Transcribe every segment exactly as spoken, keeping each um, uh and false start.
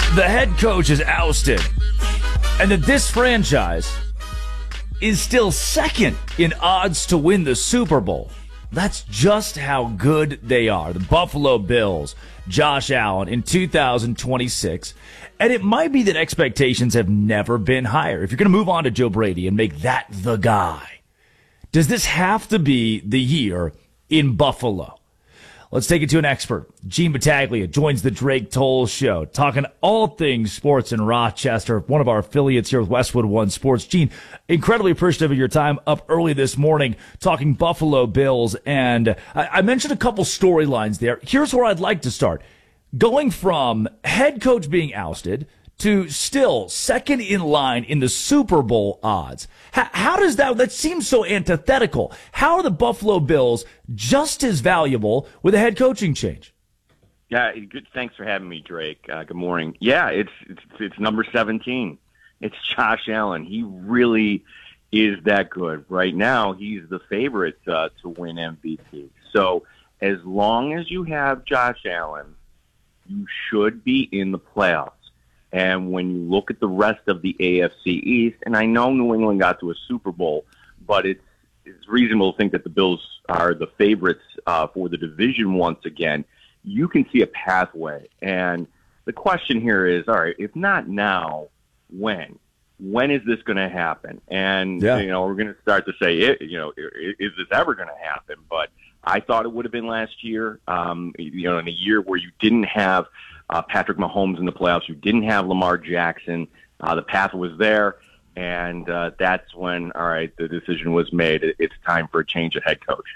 the head coach is ousted and that this franchise is still second in odds to win the Super Bowl. That's just how good they are. The Buffalo Bills, Josh Allen in two thousand twenty-six. And it might be that expectations have never been higher. If you're going to move on to Joe Brady and make that the guy, does this have to be the year in Buffalo? Let's take it to an expert. Gene Battaglia joins the Drake Toll Show, talking all things sports in Rochester, one of our affiliates here with Westwood One Sports. Gene, incredibly appreciative of your time up early this morning talking Buffalo Bills. And I, I mentioned a couple storylines there. Here's where I'd like to start. Going from head coach being ousted to still second in line in the Super Bowl odds. How, how does that, that seems so antithetical. How are the Buffalo Bills just as valuable with a head coaching change? Yeah, good. Thanks for having me, Drake. Uh, good morning. Yeah, it's, it's it's number seventeen. It's Josh Allen. He really is that good. Right now, he's the favorite uh, to win M V P. So as long as you have Josh Allen, you should be in the playoffs. And when you look at the rest of the A F C East, and I know New England got to a Super Bowl, but it's, it's reasonable to think that the Bills are the favorites uh, for the division once again. You can see a pathway. And the question here is, all right, if not now, when? When is this going to happen? And, yeah. you know, we're going to start to say, it, you know, is this ever going to happen? But I thought it would have been last year, um, you know, in a year where you didn't have uh, Patrick Mahomes in the playoffs, you didn't have Lamar Jackson, uh, the path was there, and uh, that's when, all right, the decision was made. It's time for a change of head coach.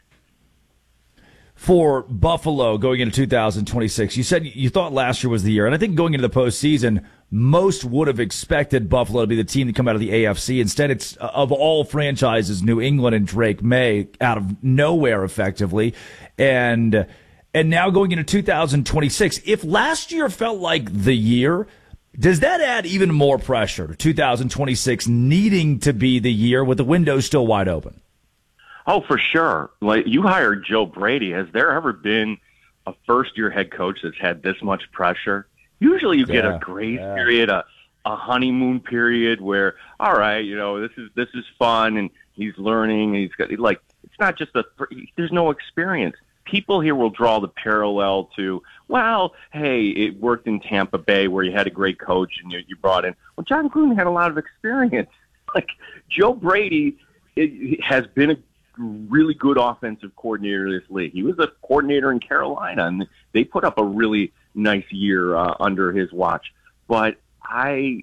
For Buffalo going into two thousand twenty-six, you said you thought last year was the year, and I think going into the postseason, most would have expected Buffalo to be the team to come out of the A F C. Instead, it's, of all franchises, New England and Drake May out of nowhere effectively. And and now going into two thousand twenty-six, if last year felt like the year, does that add even more pressure to two thousand twenty-six needing to be the year with the window still wide open? Oh, for sure. Like, you hired Joe Brady. Has there ever been a first-year head coach that's had this much pressure? Usually you get yeah, a grace yeah. period, a, a honeymoon period where, all right, you know, this is this is fun, and he's learning, and he's got, like, it's not just a, there's no experience. People here will draw the parallel to, well, hey, it worked in Tampa Bay where you had a great coach and you, you brought in, well, John Gruden had a lot of experience. Like, Joe Brady it, has been a really good offensive coordinator in this league. He was a coordinator in Carolina, and they put up a really nice year uh, under his watch. But I,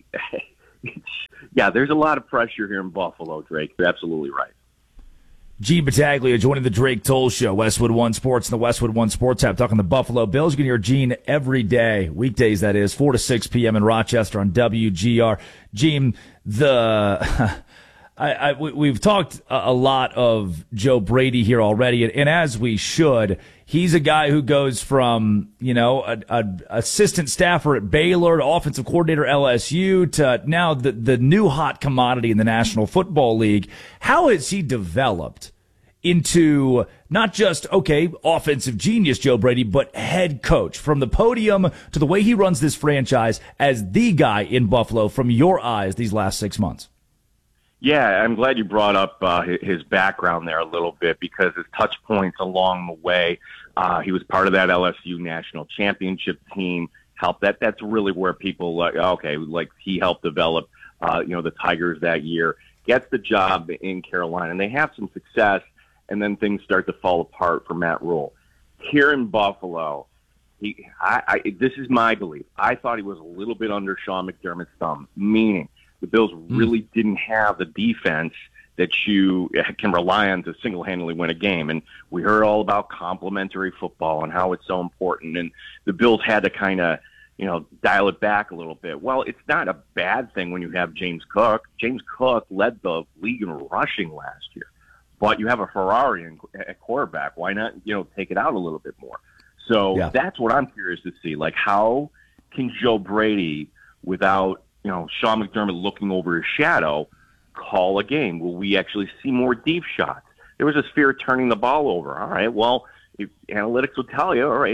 yeah, there's a lot of pressure here in Buffalo, Drake. You're absolutely right. Gene Battaglia joining the Drake Toll Show, Westwood One Sports and the Westwood One Sports app, talking the Buffalo Bills. You can hear Gene every day, weekdays that is, four to six p.m. in Rochester on W G R. Gene, the... I, I, we've talked a lot of Joe Brady here already, and, and as we should, he's a guy who goes from, you know, a, a assistant staffer at Baylor to offensive coordinator L S U to now the, the new hot commodity in the National Football League. How has he developed into not just, okay, offensive genius Joe Brady, but head coach, from the podium to the way he runs this franchise as the guy in Buffalo from your eyes these last six months? Yeah, I'm glad you brought up uh, his background there a little bit, because his touch points along the way. Uh, he was part of that L S U national championship team. Helped that. That's really where people like, okay, like he helped develop, uh, you know, the Tigers that year. Gets the job in Carolina, and they have some success, and then things start to fall apart for Matt Rule. Here in Buffalo, he, I, I, this is my belief. I thought he was a little bit under Sean McDermott's thumb, meaning the Bills really mm. didn't have the defense that you can rely on to single-handedly win a game. And we heard all about complementary football and how it's so important. And the Bills had to kind of, you know, dial it back a little bit. Well, it's not a bad thing when you have James Cook. James Cook led the league in rushing last year. But you have a Ferrari in, at quarterback. Why not, you know, take it out a little bit more? So yeah. that's what I'm curious to see. Like, how can Joe Brady, without, you know, Sean McDermott looking over his shadow, call a game? Will we actually see more deep shots? There was this fear of turning the ball over. All right, well, if analytics will tell you, all right,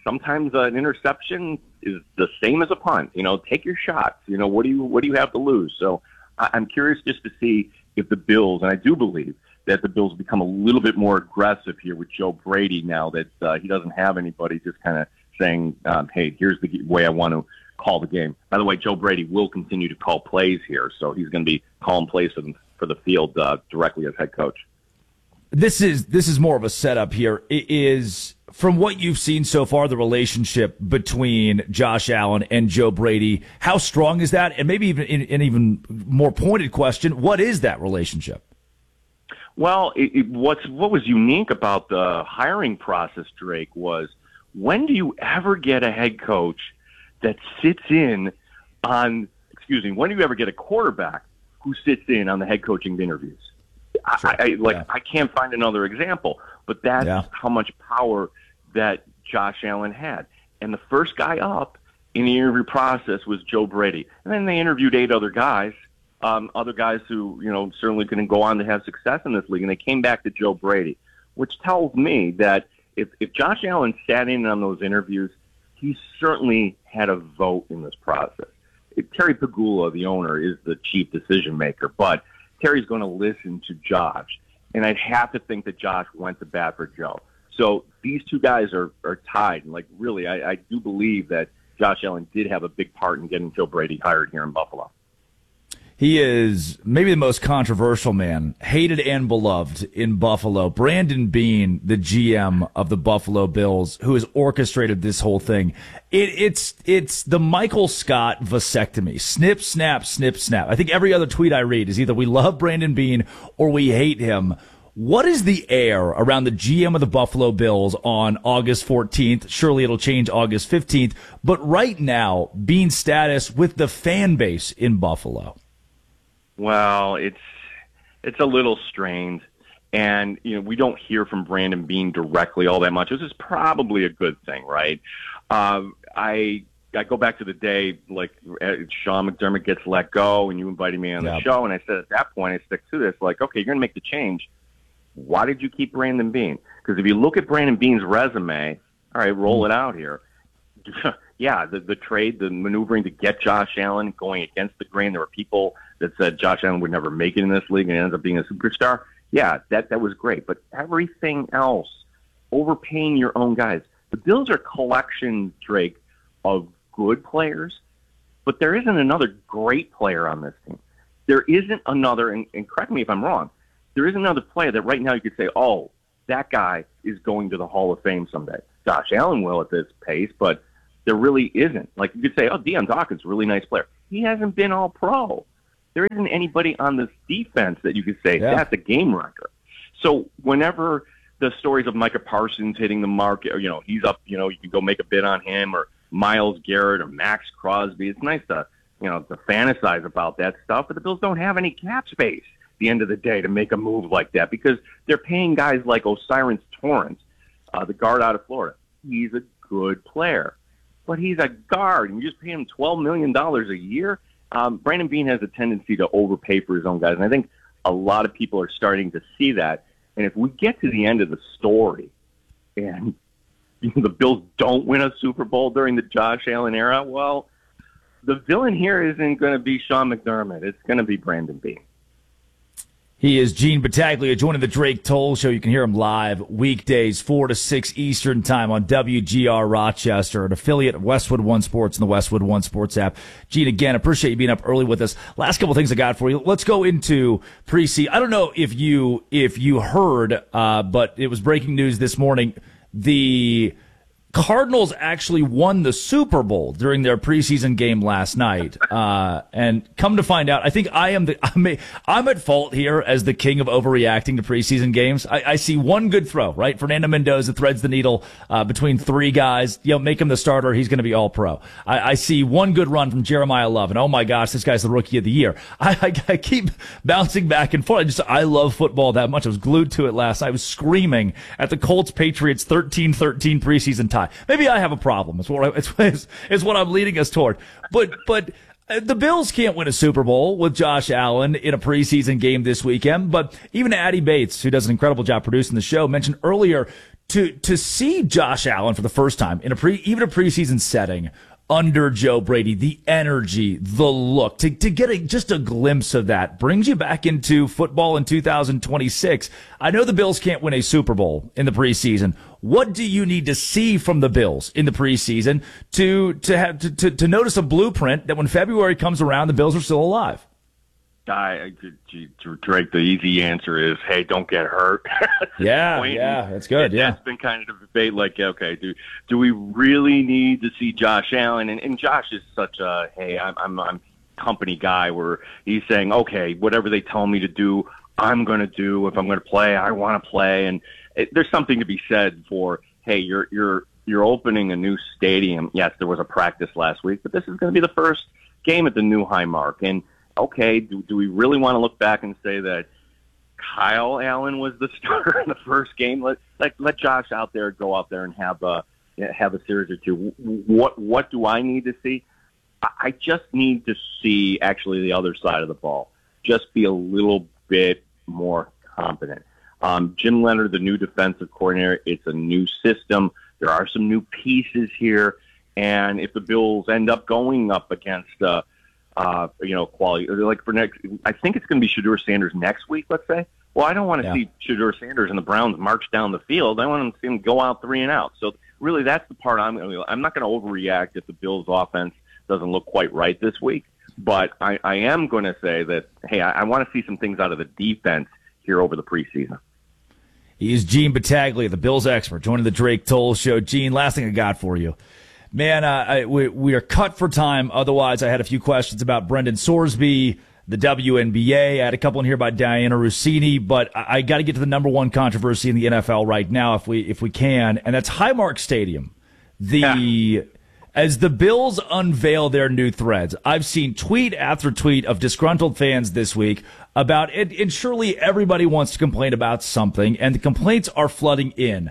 sometimes an interception is the same as a punt. You know, take your shots. You know, what do you what do you have to lose? So I, I'm curious just to see if the Bills, and I do believe that the Bills become a little bit more aggressive here with Joe Brady now that uh, he doesn't have anybody just kind of saying, um, hey, here's the way I want to call the game. By the way, Joe Brady will continue to call plays here, so he's going to be calling plays for the, for the field uh, directly as head coach. This is this is more of a setup here. It is, from what you've seen so far, the relationship between Josh Allen and Joe Brady, how strong is that? And maybe even an even more pointed question, what is that relationship? Well, it, it, what's what was unique about the hiring process, Drake, was when do you ever get a head coach that sits in on, excuse me, when do you ever get a quarterback who sits in on the head coaching interviews? Sure. I, I like yeah. I can't find another example, but that's yeah. how much power that Josh Allen had. And the first guy up in the interview process was Joe Brady. And then they interviewed eight other guys, um, other guys who, you know, certainly couldn't go on to have success in this league. And they came back to Joe Brady, which tells me that if, if Josh Allen sat in on those interviews, he certainly had a vote in this process. If Terry Pegula, the owner, is the chief decision maker, but Terry's going to listen to Josh. And I'd have to think that Josh went to bat for Joe. So these two guys are, are tied. And, like, really, I, I do believe that Josh Allen did have a big part in getting Joe Brady hired here in Buffalo. He is maybe the most controversial man, hated and beloved in Buffalo. Brandon Beane, the G M of the Buffalo Bills, who has orchestrated this whole thing. It, it's it's the Michael Scott vasectomy. Snip, snap, snip, snap. I think every other tweet I read is either we love Brandon Beane or we hate him. What is the air around the G M of the Buffalo Bills on August fourteenth? Surely it'll change August fifteenth. But right now, Beane's status with the fan base in Buffalo. Well, it's it's a little strained, and you know we don't hear from Brandon Beane directly all that much. This is probably a good thing, right? Uh, I I go back to the day like Sean McDermott gets let go, and you invited me on the yep. show, and I said at that point I stick to this, like, okay, you're going to make the change. Why did you keep Brandon Beane? Because if you look at Brandon Beane's resume, all right, roll it out here. Yeah, the the trade, the maneuvering to get Josh Allen, going against the grain. There were people that said Josh Allen would never make it in this league and ends up being a superstar. Yeah, that, that was great. But everything else, overpaying your own guys. The Bills are a collection, Drake, of good players, but there isn't another great player on this team. There isn't another, and, and correct me if I'm wrong, there isn't another player that right now you could say, oh, that guy is going to the Hall of Fame someday. Josh Allen will at this pace, but there really isn't. Like you could say, oh, Deion Dawkins is a really nice player. He hasn't been all pro. There isn't anybody on this defense that you could say, yeah. that's a game wrecker. So whenever the stories of Micah Parsons hitting the market, or, you know, he's up, you know, you can go make a bid on him, or Myles Garrett or Max Crosby. It's nice to, you know, to fantasize about that stuff, but the Bills don't have any cap space at the end of the day to make a move like that because they're paying guys like Osiris Torrance, uh, the guard out of Florida. He's a good player, but he's a guard, and you just pay him twelve million dollars a year. Um, Brandon Beane has a tendency to overpay for his own guys, and I think a lot of people are starting to see that. And if we get to the end of the story and you know, the Bills don't win a Super Bowl during the Josh Allen era, well, the villain here isn't going to be Sean McDermott. It's going to be Brandon Beane. He is Gene Battaglia joining the Drake Toll Show. You can hear him live weekdays, four to six Eastern Time on W G R Rochester, an affiliate of Westwood One Sports and the Westwood One Sports app. Gene, again, appreciate you being up early with us. Last couple things I got for you. Let's go into pre-season. I don't know if you if you heard, uh, but it was breaking news this morning. The Cardinals actually won the Super Bowl during their preseason game last night. Uh, and come to find out, I think I am the, I'm, a, I'm at fault here as the king of overreacting to preseason games. I, I see one good throw, right? Fernando Mendoza threads the needle, uh, between three guys. You know, make him the starter. He's going to be all pro. I, I see one good run from Jeremiah Love, and oh my gosh, this guy's the rookie of the year. I, I, I keep bouncing back and forth. I just, I love football that much. I was glued to it last night. I was screaming at the Colts Patriots thirteen thirteen preseason tie. Maybe I have a problem. It's what, I, it's, it's, it's what I'm leading us toward. But but the Bills can't win a Super Bowl with Josh Allen in a preseason game this weekend. But even Addy Bates, who does an incredible job producing the show, mentioned earlier to to see Josh Allen for the first time in a pre even a preseason setting under Joe Brady, the energy, the look, to, to get a, just a glimpse of that brings you back into football in two thousand twenty-six. I know the Bills can't win a Super Bowl in the preseason. What do you need to see from the Bills in the preseason to to have to, to, to notice a blueprint that when February comes around, the Bills are still alive? I, Drake, the easy answer is, hey, don't get hurt. yeah, yeah, that's good. Yeah, that's been kind of a debate. Like, okay, do do we really need to see Josh Allen? And, and Josh is such a, hey, I'm I'm I'm company guy where he's saying, okay, whatever they tell me to do, I'm going to do. If I'm going to play, I want to play. And it, there's something to be said for, hey, you're you're you're opening a new stadium. Yes, there was a practice last week, but this is going to be the first game at the new Highmark. And okay, do, do we really want to look back and say that Kyle Allen was the starter in the first game? Let let, let Josh out there go out there and have a have a series or two. What what do I need to see? I just need to see actually the other side of the ball. Just be a little bit more competent. Um, Jim Leonard, the new defensive coordinator, it's a new system. There are some new pieces here, and if the Bills end up going up against uh, Uh, you know, quality. Like for next, I think it's going to be Shedeur Sanders next week, let's say. Well, I don't want to yeah. see Shedeur Sanders and the Browns march down the field. I want to see them go out three and out. So really, that's the part I'm. I'm not going to overreact if the Bills' offense doesn't look quite right this week. But I, I am going to say that, hey, I, I want to see some things out of the defense here over the preseason. He's Gene Battaglia, the Bills expert, joining the Drake Toll Show. Gene, last thing I got for you. Man, uh, I, we, we are cut for time. Otherwise, I had a few questions about Brendan Sorsby, the W N B A. I had a couple in here about Diana Rossini, but I, I got to get to the number one controversy in the N F L right now, if we if we can, and that's Highmark Stadium. The yeah. As the Bills unveil their new threads, I've seen tweet after tweet of disgruntled fans this week about it, and surely everybody wants to complain about something, and the complaints are flooding in.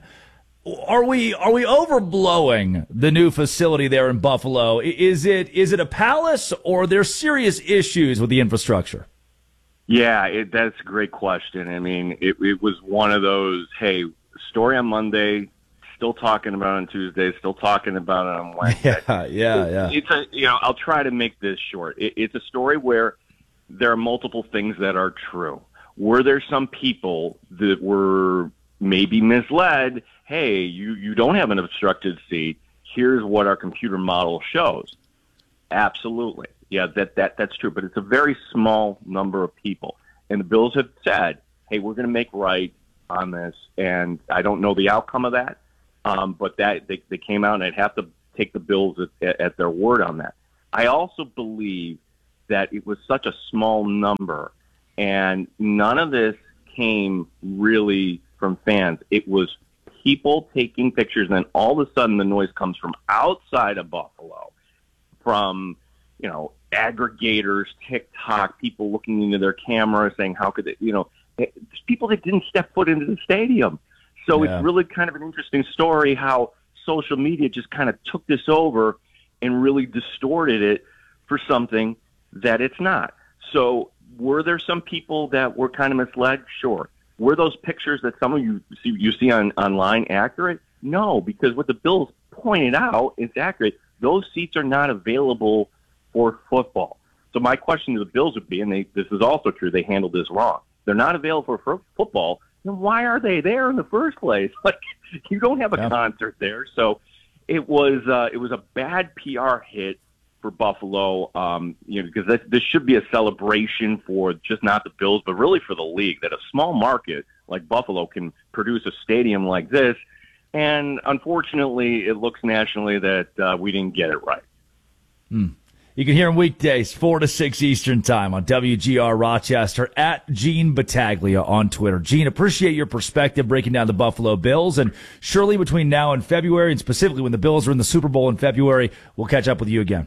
Are we are we overblowing the new facility there in Buffalo? Is it is it a palace, or are there serious issues with the infrastructure? Yeah, it, that's a great question. I mean, it, it was one of those, hey, story on Monday, still talking about it on Tuesday, still talking about it on Wednesday. Yeah, yeah, yeah. It, it's a, you know, I'll try to make this short. It, it's a story where there are multiple things that are true. Were there some people that were maybe misled? Hey, you, you don't have an obstructed seat. Here's what our computer model shows. Absolutely. Yeah, that, that that's true. But it's a very small number of people. And the Bills have said, hey, we're going to make right on this. And I don't know the outcome of that. Um, but that they, they came out, and I'd have to take the Bills at, at their word on that. I also believe that it was such a small number, and none of this came really from fans. It was people taking pictures, and then all of a sudden the noise comes from outside of Buffalo, from, you know, aggregators, TikTok, people looking into their cameras saying, how could they, you know, people that didn't step foot into the stadium. So yeah. It's really kind of an interesting story how social media just kind of took this over and really distorted it for something that it's not. So were there some people that were kind of misled? Sure. Were those pictures that some of you see, you see on online accurate? No, because what the Bills pointed out is accurate. Those seats are not available for football. So my question to the Bills would be, and they, this is also true, they handled this wrong. They're not available for football. Then why are they there in the first place? Like, you don't have a yeah. concert there. So it was uh, it was a bad P R hit for Buffalo, um, you know, because this, this should be a celebration for just not the Bills, but really for the league, that a small market like Buffalo can produce a stadium like this. And unfortunately, it looks nationally that uh, we didn't get it right. Hmm. You can hear him weekdays, four to six Eastern time on W G R Rochester, at Gene Battaglia on Twitter. Gene, appreciate your perspective breaking down the Buffalo Bills. And surely between now and February, and specifically when the Bills are in the Super Bowl in February, we'll catch up with you again.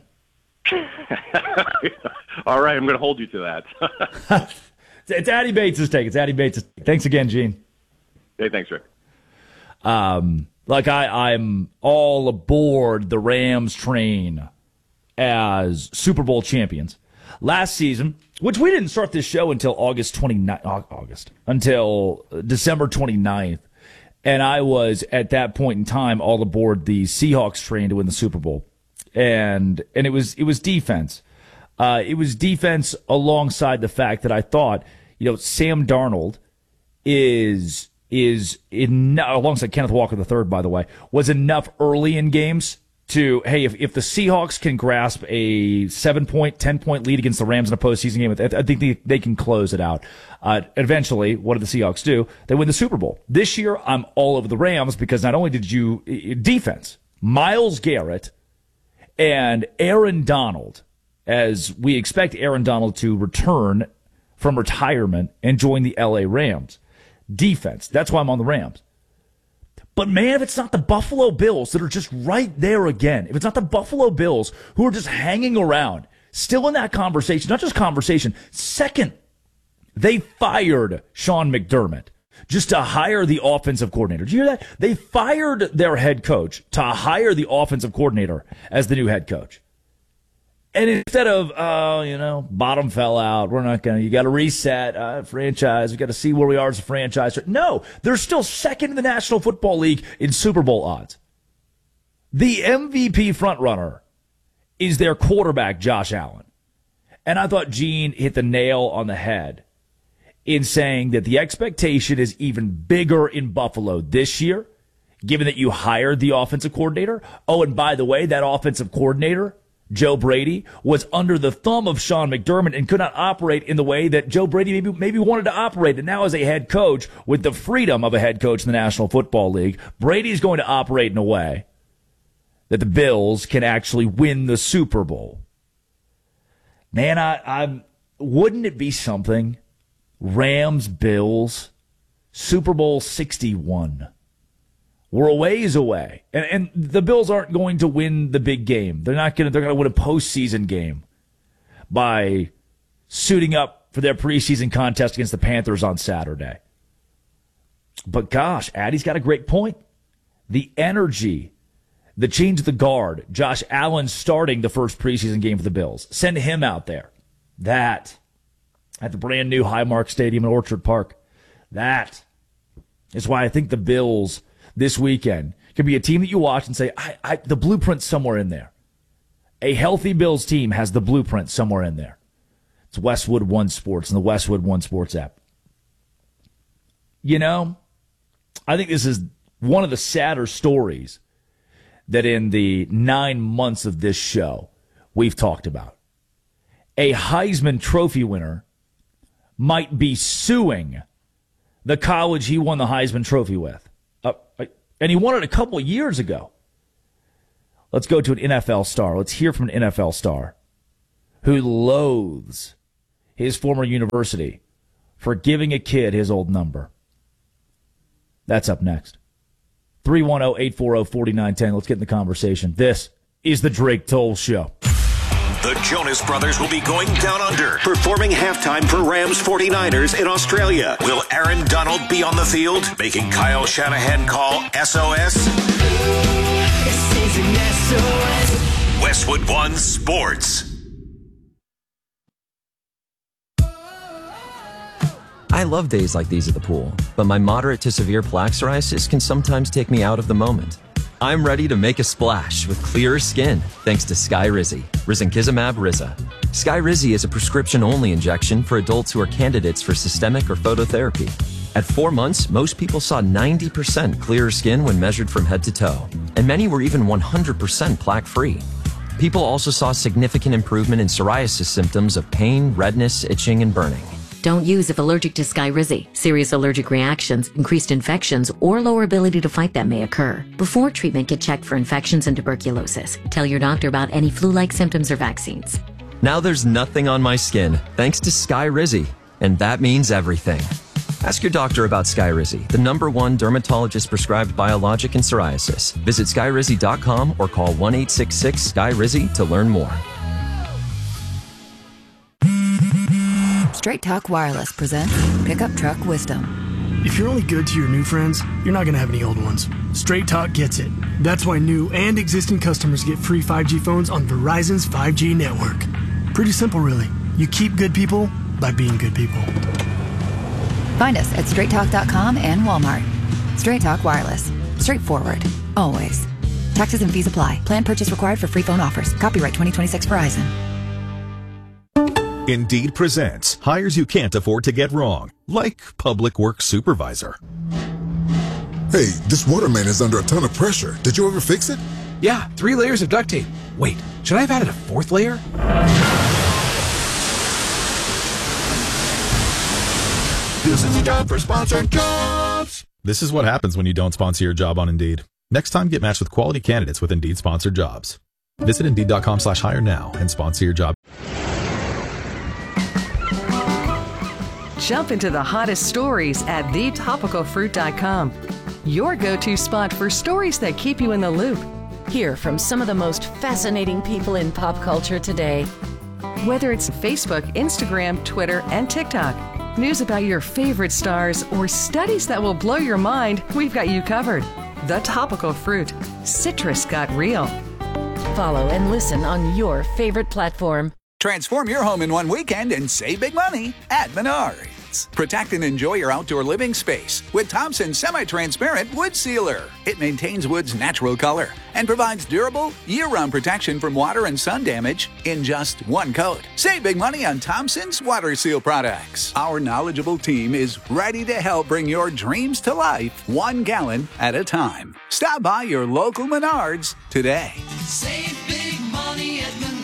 All right, I'm going to hold you to that. It's Addy Bates' take. It's Addy Bates' take. Thanks again, Gene. Hey, thanks, Rick. Um, like I, I'm all aboard the Rams train as Super Bowl champions. Last season, which we didn't start this show until August twenty-ninth, August, until December twenty-ninth. And I was, at that point in time, all aboard the Seahawks train to win the Super Bowl. And and it was it was defense. Uh, it was defense alongside the fact that I thought, you know, Sam Darnold is, is in, alongside Kenneth Walker the third, by the way, was enough early in games to, hey, if, if the Seahawks can grasp a seven-point, ten-point lead against the Rams in a postseason game, I think they, they can close it out. Uh, eventually, what did the Seahawks do? They win the Super Bowl. This year, I'm all over the Rams because not only did you, defense, Myles Garrett and Aaron Donald, as we expect Aaron Donald to return from retirement and join the L A Rams. Defense, that's why I'm on the Rams. But, man, if it's not the Buffalo Bills that are just right there again, if it's not the Buffalo Bills who are just hanging around, still in that conversation, not just conversation, second, they fired Sean McDermott just to hire the offensive coordinator. Did you hear that? They fired their head coach to hire the offensive coordinator as the new head coach. And instead of, oh, you know, bottom fell out, we're not going to, you got to reset, uh, franchise, we got to see where we are as a franchise. No, they're still second in the National Football League in Super Bowl odds. The M V P frontrunner is their quarterback, Josh Allen. And I thought Gene hit the nail on the head in saying that the expectation is even bigger in Buffalo this year, given that you hired the offensive coordinator. Oh, and by the way, that offensive coordinator, Joe Brady, was under the thumb of Sean McDermott and could not operate in the way that Joe Brady maybe maybe wanted to operate. And now as a head coach, with the freedom of a head coach in the National Football League, Brady's going to operate in a way that the Bills can actually win the Super Bowl. Man, I, I'm wouldn't it be something? Rams, Bills, Super Bowl sixty-one. We're a ways away, and and the Bills aren't going to win the big game. They're not going to. They're going to win a postseason game by suiting up for their preseason contest against the Panthers on Saturday. But gosh, Addie's got a great point. The energy, the change of the guard, Josh Allen starting the first preseason game for the Bills. Send him out there. That at the brand new Highmark Stadium in Orchard Park. That is why I think the Bills this weekend could be a team that you watch and say, I, I, the blueprint's somewhere in there. A healthy Bills team has the blueprint somewhere in there. It's Westwood One Sports and the Westwood One Sports app. You know, I think this is one of the sadder stories that in the nine months of this show we've talked about. A Heisman Trophy winner might be suing the college he won the Heisman Trophy with. And he won it a couple of years ago. Let's go to an N F L star. Let's hear from an N F L star who loathes his former university for giving a kid his old number. That's up next. three one zero, eight four zero, four nine one zero. Let's get in the conversation. This is the Drake Toll Show. The Jonas Brothers will be going down under, performing halftime for Rams forty-niners in Australia. Will Aaron Donald be on the field, making Kyle Shanahan call S O S? This is an S O S. Westwood One Sports. I love days like these at the pool, but my moderate to severe plaque psoriasis can sometimes take me out of the moment. I'm ready to make a splash with clearer skin thanks to Skyrizi, risankizumab Riza. Skyrizi is a prescription-only injection for adults who are candidates for systemic or phototherapy. At four months, most people saw ninety percent clearer skin when measured from head to toe, and many were even one hundred percent plaque-free. People also saw significant improvement in psoriasis symptoms of pain, redness, itching, and burning. Don't use if allergic to Skyrizi. Serious allergic reactions, increased infections, or lower ability to fight them may occur. Before treatment, get checked for infections and tuberculosis. Tell your doctor about any flu-like symptoms or vaccines. Now there's nothing on my skin thanks to Skyrizi, and that means everything. Ask your doctor about Skyrizi, the number one dermatologist-prescribed biologic in psoriasis. Visit skyrizi dot com or call one eight six six, S K Y R I Z I to learn more. Straight Talk Wireless presents Pickup Truck Wisdom. If you're only good to your new friends, you're not going to have any old ones. Straight Talk gets it. That's why new and existing customers get free five G phones on Verizon's five G network. Pretty simple, really. You keep good people by being good people. Find us at straight talk dot com and Walmart. Straight Talk Wireless. Straightforward. Always. Taxes and fees apply. Plan purchase required for free phone offers. Copyright twenty twenty-six Verizon. Indeed presents hires you can't afford to get wrong, like public works supervisor. Hey, this water main is under a ton of pressure. Did you ever fix it? Yeah, three layers of duct tape. Wait, should I have added a fourth layer? This is a job for Sponsored Jobs. This is what happens when you don't sponsor your job on Indeed. Next time, get matched with quality candidates with Indeed Sponsored Jobs. Visit Indeed.com slash hire now and sponsor your job. Jump into the hottest stories at the topical fruit dot com. Your go-to spot for stories that keep you in the loop. Hear from some of the most fascinating people in pop culture today. Whether it's Facebook, Instagram, Twitter, and TikTok. News about your favorite stars or studies that will blow your mind, we've got you covered. The Topical Fruit. Citrus got real. Follow and listen on your favorite platform. Transform your home in one weekend and save big money at Menards. Protect and enjoy your outdoor living space with Thompson's semi-transparent wood sealer. It maintains wood's natural color and provides durable, year-round protection from water and sun damage in just one coat. Save big money on Thompson's water seal products. Our knowledgeable team is ready to help bring your dreams to life one gallon at a time. Stop by your local Menards today. Save big money at Menards.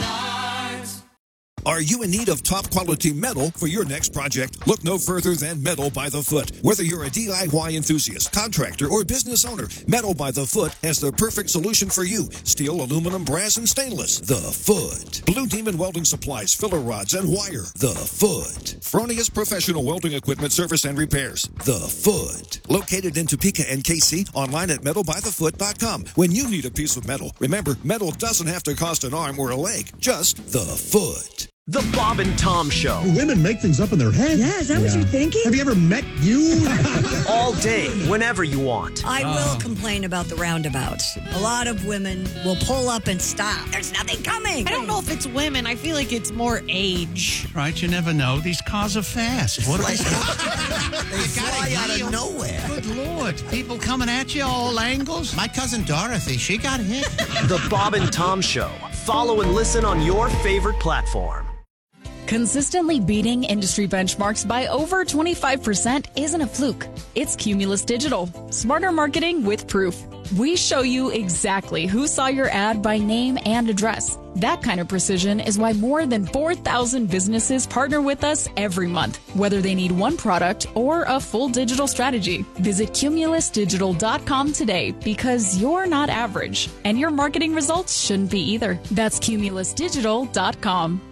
Are you in need of top-quality metal for your next project? Look no further than Metal by the Foot. Whether you're a D I Y enthusiast, contractor, or business owner, Metal by the Foot has the perfect solution for you. Steel, aluminum, brass, and stainless. The Foot. Blue Demon Welding Supplies, filler rods, and wire. The Foot. Fronius Professional Welding Equipment Service and Repairs. The Foot. Located in Topeka and K C, online at metal by the foot dot com. When you need a piece of metal, remember, metal doesn't have to cost an arm or a leg. Just the Foot. The Bob and Tom Show. Women make things up in their head. Yeah, is that yeah. what you're thinking? Have you ever met you? All day, whenever you want. I will uh. complain about the roundabouts. A lot of women will pull up and stop. There's nothing coming. I don't know if it's women. I feel like it's more age. Right, you never know. These cars are fast. What like, they fly out of nowhere. Good Lord. People coming at you all angles. My cousin Dorothy, she got hit. The Bob and Tom Show. Follow and listen on your favorite platform. Consistently beating industry benchmarks by over twenty-five percent isn't a fluke. It's Cumulus Digital. Smarter marketing with proof. We show you exactly who saw your ad by name and address. That kind of precision is why more than four thousand businesses partner with us every month, whether they need one product or a full digital strategy. Visit cumulus digital dot com today because you're not average, and your marketing results shouldn't be either. That's cumulus digital dot com.